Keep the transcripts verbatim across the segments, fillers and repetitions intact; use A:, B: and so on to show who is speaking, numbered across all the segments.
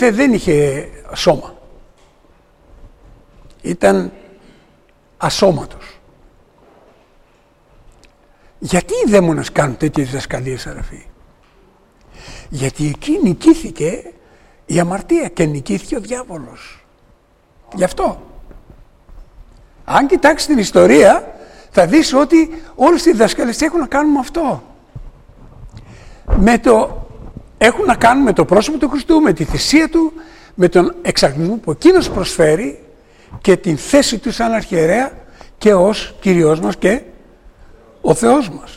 A: ήρθε δεν είχε σώμα. Ήταν ασώματος. Γιατί οι δαίμονες κάνουν τέτοιες διδασκαλίες, αδερφοί? Γιατί εκεί νικήθηκε η αμαρτία και νικήθηκε ο διάβολος. Γι' αυτό. Αν κοιτάξεις την ιστορία, θα δεις ότι όλες οι διδασκαλίες έχουν να κάνουν με αυτό. Με το, έχουν να κάνουν με το πρόσωπο του Χριστού, με τη θυσία του, με τον εξαγκλισμό που εκείνος προσφέρει και την θέση του σαν αρχιερέα και ως Κυριός μας και ο Θεός μας.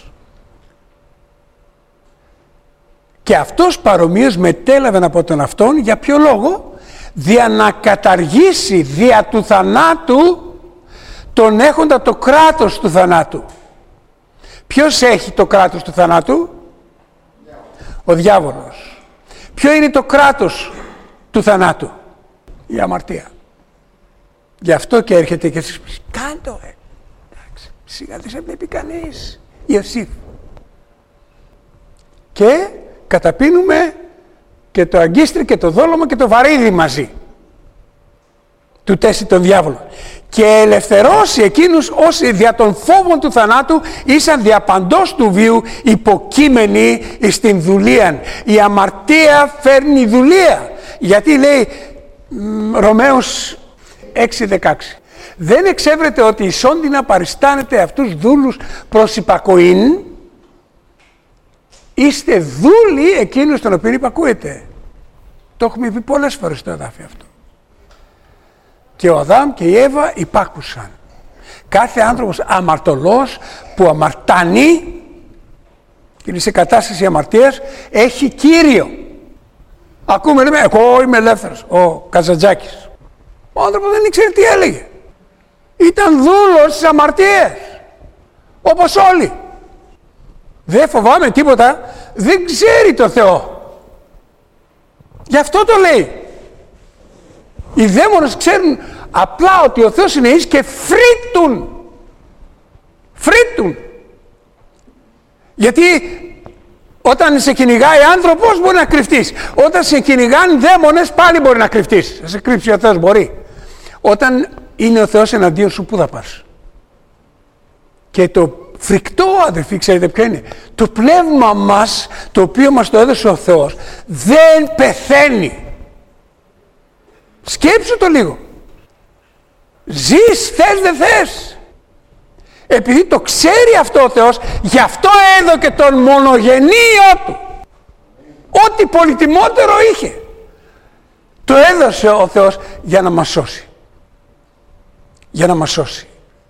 A: Και αυτός παρομοίως μετέλαβε από τον αυτόν, για ποιο λόγο? Δια να καταργήσει δια του θανάτου τον έχοντα το κράτος του θανάτου. Ποιος έχει το κράτος του θανάτου? Ο διάβολος. Ποιο είναι το κράτος του θανάτου? Η αμαρτία. Γι' αυτό και έρχεται και εσείς πεις, κάντο ε. Εντάξει, σιγά δεν σε βλέπει κανείς. Ιωσήφ. Και καταπίνουμε και το αγκίστρι και το δόλωμα και το βαρύδι μαζί. Του τέστη τον διάβολο. Και ελευθερώσει εκείνους όσοι δια των φόβων του θανάτου ήσαν διαπαντός του βίου υποκείμενοι στην δουλείαν. Η αμαρτία φέρνει δουλεία. Γιατί λέει Ρωμαίους έξι δεκαέξι. Δεν εξέβρετε ότι ισόντι να παριστάνετε αυτούς δούλους προς υπακοήν, είστε δούλοι εκείνους τον οποίον υπακούετε. Το έχουμε πει πολλές φορές στο εδάφιο αυτό. Και ο Αδάμ και η Εύα υπάκουσαν. Κάθε άνθρωπος αμαρτωλός που αμαρτάνει και είναι σε κατάσταση αμαρτίας έχει κύριο. Ακούμε, λέμε, εγώ είμαι ελεύθερος. Ο Καζαντζάκης. Ο άνθρωπος δεν ήξερε τι έλεγε. Ήταν δούλος στις αμαρτίες. Όπως όλοι. Δεν φοβάμαι τίποτα. Δεν ξέρει το Θεό. Γι' αυτό το λέει. Οι δαίμονες ξέρουν απλά ότι ο Θεός είναι εις και φρύτουν. Φρύτουν. Γιατί όταν σε κυνηγάει άνθρωπος μπορεί να κρυφτείς. Όταν σε κυνηγάνε δαίμονες πάλι μπορεί να κρυφτείς. Θα σε κρύψει ο Θεός, μπορεί. Όταν είναι ο Θεός εναντίον σου, πού θα πας? Και το φρικτό, αδερφοί, ξέρετε ποιο είναι? Το πνεύμα μας, το οποίο μας το έδωσε ο Θεός, δεν πεθαίνει. Σκέψου το λίγο. Ζεις, θες δεν θες. Επειδή το ξέρει αυτό ο Θεός, γι' αυτό έδωκε τον μονογενή Υιό του. Ό,τι πολυτιμότερο είχε. Το έδωσε ο Θεός για να μας σώσει. Για να μας σώσει.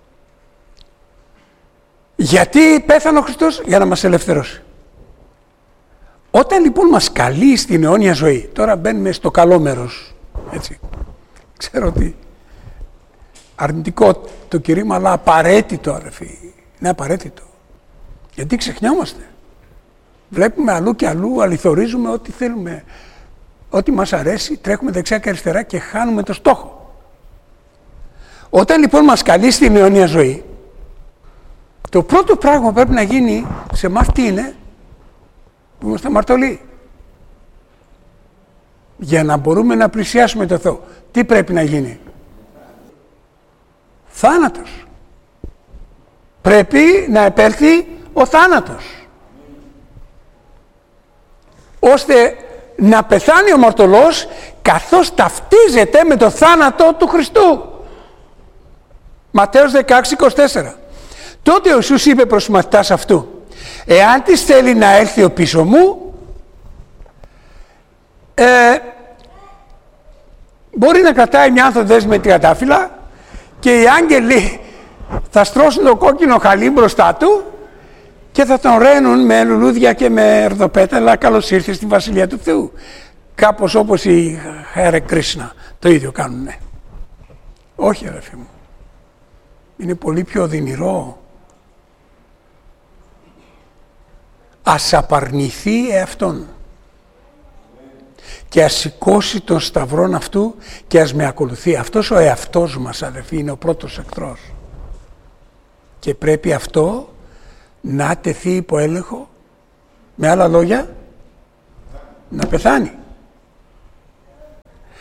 A: Γιατί πέθανε ο Χριστός? Για να μας ελευθερώσει. Όταν λοιπόν μας καλεί στην αιώνια ζωή, τώρα μπαίνουμε στο καλό μέρος, έτσι. Ξέρω ότι αρνητικό το κηρύγμα, αλλά απαραίτητο, αδερφοί. Είναι απαραίτητο. Γιατί ξεχνιόμαστε. Βλέπουμε αλλού και αλλού, αληθορίζουμε ό,τι θέλουμε. Ό,τι μας αρέσει, τρέχουμε δεξιά και αριστερά και χάνουμε το στόχο. Όταν λοιπόν μας καλεί στην αιώνια ζωή, το πρώτο πράγμα που πρέπει να γίνει σε εμάς τι είναι? Που είμαστε αμαρτωλοί. Για να μπορούμε να πλησιάσουμε το Θεό, τι πρέπει να γίνει? Θάνατος. Πρέπει να επέλθει ο θάνατος. Ώστε να πεθάνει ο αμαρτωλός καθώς ταυτίζεται με το θάνατο του Χριστού. Ματθαίος δεκαέξι είκοσι τέσσερα. Τότε ο Ιησούς είπε προς τους μαθητάς αυτού, εάν της θέλει να έλθει ο πίσω μου, ε, μπορεί να κρατάει μια άνθοδες με τριαντάφυλλα και οι άγγελοι θα στρώσουν το κόκκινο χαλί μπροστά του και θα τον ραίνουν με λουλούδια και με ερδοπέταλα, καλώς ήρθε στη Βασιλεία του Θεού. Κάπως όπως οι Χέρε Κρίσνα το ίδιο κάνουνε. Όχι, αδερφοί μου. Είναι πολύ πιο οδυνηρό. Ας απαρνηθεί εαυτόν και ας σηκώσει τον σταυρόν αυτού και ας με ακολουθεί. Αυτός ο εαυτός μας, αδερφοί, είναι ο πρώτος εχθρός. Και πρέπει αυτό να τεθεί υπό έλεγχο, με άλλα λόγια, να πεθάνει.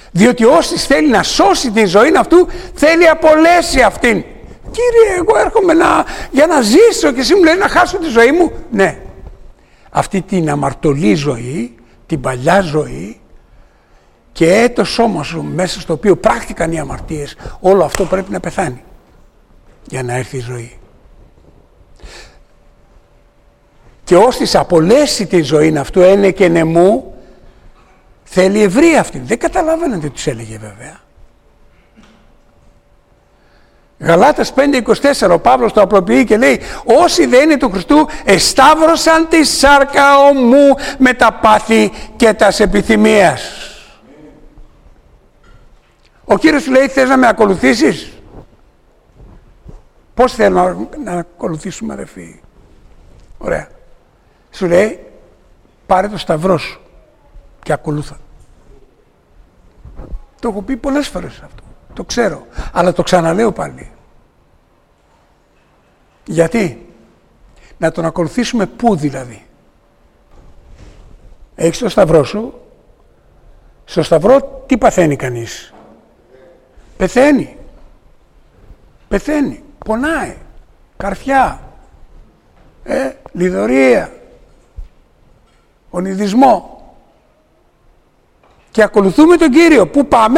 A: Διότι όσοι θέλει να σώσει την ζωή αυτού, θέλει απολέσει αυτήν. Κύριε, εγώ έρχομαι να, για να ζήσω και εσύ μου λέει να χάσω τη ζωή μου. Ναι. Αυτή την αμαρτωλή ζωή, την παλιά ζωή και το σώμα σου μέσα στο οποίο πράκτηκαν οι αμαρτίες, όλο αυτό πρέπει να πεθάνει για να έρθει η ζωή. Και ώστις απολέσει τη ζωή αυτού ένε και νεμού, θέλει ευρύ αυτή. Δεν καταλάβαιναν τι τους έλεγε βέβαια. Γαλάτας πέντε είκοσι τέσσερα ο Παύλος το απλοποιεί και λέει όσοι δεν είναι του Χριστού εσταύρωσαν τη σάρκα ομού με τα πάθη και τας επιθυμίας. Ο Κύριος σου λέει θες να με ακολουθήσεις? Πώς θέλω να, να ακολουθήσουμε αδερφοί? Ωραία. Σου λέει πάρε το σταυρό σου και ακολούθα. Το έχω πει πολλές φορές αυτό. Το ξέρω. Αλλά το ξαναλέω πάλι. Γιατί? Να τον ακολουθήσουμε πού δηλαδή? Έχεις το σταυρό σου. Στο σταυρό τι παθαίνει κανείς? Πεθαίνει. Πεθαίνει. Πονάει. Καρφιά. Ε, λιδωρία. Ονειδισμό. Και ακολουθούμε τον Κύριο. Πού πάμε?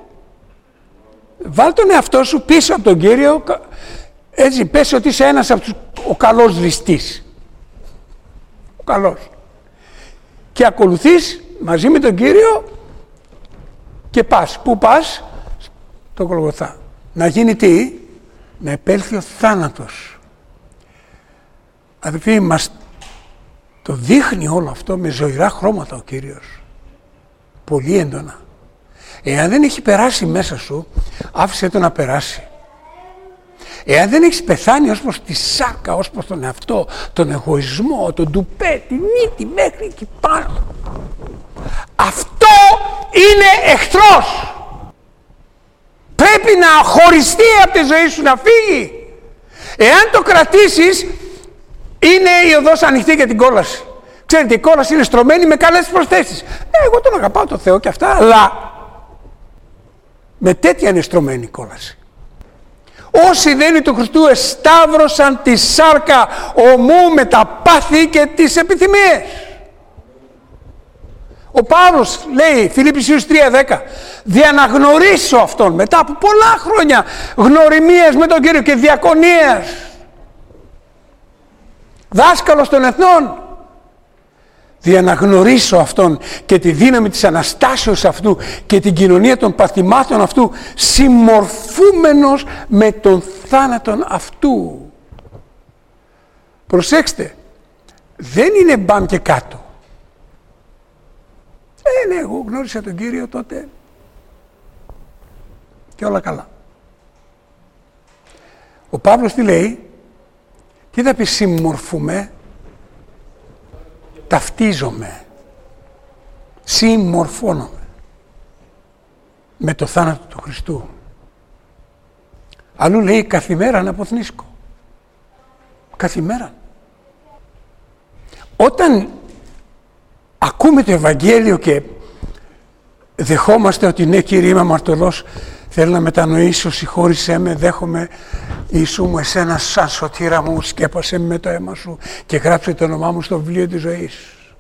A: Βάλ τον εαυτό σου πίσω από τον Κύριο, έτσι πες ότι είσαι ένας από τους, ο καλός ληστής. Ο καλός. Και ακολουθείς μαζί με τον Κύριο και πας. Πού πας? Στο Γολγοθά. Να γίνει τι? Να επέλθει ο θάνατος. Αδελφοί, μας το δείχνει όλο αυτό με ζωηρά χρώματα ο Κύριος. Πολύ έντονα. Εάν δεν έχει περάσει μέσα σου, άφησε το να περάσει. Εάν δεν έχεις πεθάνει ως προς τη σάρκα, ως προς τον εαυτό, τον εγωισμό, τον ντουπέ, τη μύτη μέχρι εκεί πάνω, αυτό είναι εχθρός. Πρέπει να χωριστεί από τη ζωή σου, να φύγει. Εάν το κρατήσεις, είναι η οδός ανοιχτή για την κόλαση. Ξέρετε, η κόλαση είναι στρωμένη με καλές προσθέσεις. Ε, εγώ τον αγαπάω τον Θεό και αυτά, αλλά με τέτοια είναι στρωμένη η κόλαση. Όσοι δεν είναι του Χριστού εσταύρωσαν τη σάρκα ομού με τα πάθη και τις επιθυμίες. Ο Παύλος λέει, Φιλιππισίους τρία δέκα, διαναγνωρίσω αυτόν μετά από πολλά χρόνια γνωριμίας με τον Κύριο και διακονίας, δάσκαλος των εθνών, διαναγνωρίσω αυτόν και τη δύναμη της Αναστάσεως αυτού και την κοινωνία των παθημάτων αυτού, συμμορφούμενος με τον θάνατον αυτού. Προσέξτε, δεν είναι μπαμ και κάτω. Ε, ναι, εγώ γνώρισα τον Κύριο τότε και όλα καλά. Ο Παύλος τι λέει? Τι θα πει συμμορφούμε? Ταυτίζομαι, συμμορφώνομαι με το θάνατο του Χριστού. Αλλού λέει καθημέρα να αποθνίσκω. Καθημέρα. Όταν ακούμε το Ευαγγέλιο και δεχόμαστε ότι ναι Κύριε είμαι αμαρτωλός, θέλω να μετανοήσω, συγχώρησέ με, δέχομαι Ιησού μου εσένα σαν σωτήρα μου, σκέπασε με το αίμα σου και γράψε το όνομά μου στο βιβλίο της ζωής.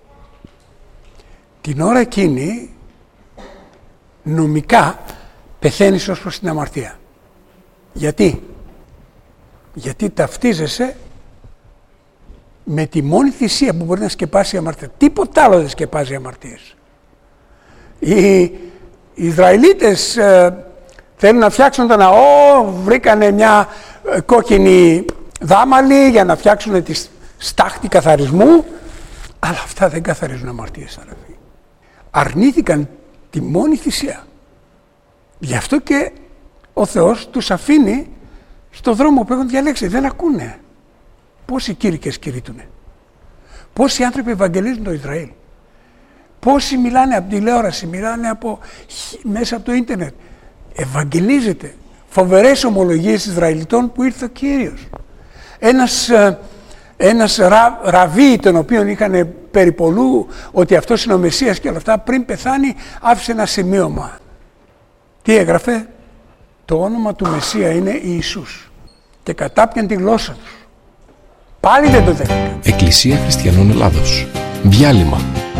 A: Την ώρα εκείνη νομικά πεθαίνεις ως προς την αμαρτία. Γιατί? Γιατί ταυτίζεσαι με τη μόνη θυσία που μπορεί να σκεπάσει η αμαρτία. Τίποτα άλλο δεν σκεπάζει αμαρτίες. Οι Ισραηλίτες ε, θέλουν να φτιάξουν το ναό, βρήκανε μια ε, κόκκινη δάμαλη για να φτιάξουν τη στάχτη καθαρισμού, αλλά αυτά δεν καθαρίζουν αμαρτίες, αδελφοί. Αρνήθηκαν τη μόνη θυσία. Γι' αυτό και ο Θεός τους αφήνει στο δρόμο που έχουν διαλέξει. Δεν ακούνε. Πόσοι κήρυκες κηρύττουνε. Πόσοι άνθρωποι ευαγγελίζουν το Ισραήλ. Πόσοι μιλάνε από τηλεόραση, μιλάνε από, μέσα από το ίντερνετ. Ευαγγελίζεται. Φοβερές ομολογίες Ισραηλιτών που ήρθε ο Κύριος. Ένας, ένας ρα, ραβί τον οποίον είχαν περιπολού ότι αυτός είναι ο Μεσσίας και όλα αυτά, πριν πεθάνει άφησε ένα σημείωμα. Τι έγραφε? Το όνομα του Μεσσία είναι Ιησούς. Και κατάπιαν τη γλώσσα τους. Πάλι δεν το δέχτηκαν.
B: Εκκλησία Χριστιανών Ελλάδος. Διάλειμμα.